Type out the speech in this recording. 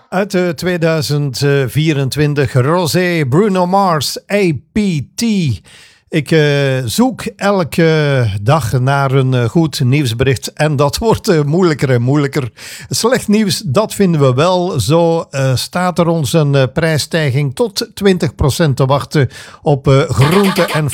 Uit 2024, Rosé, Bruno Mars, APT. Ik zoek elke dag naar een goed nieuwsbericht en dat wordt moeilijker en moeilijker. Slecht nieuws, dat vinden we wel. Zo staat er ons een prijsstijging tot 20% te wachten op groente en